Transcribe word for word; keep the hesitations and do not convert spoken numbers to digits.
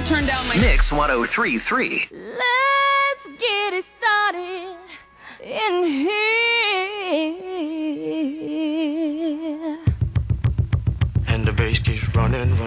turn down my Mix one oh three point three. Let's get it started in here. And the bass keeps running, running.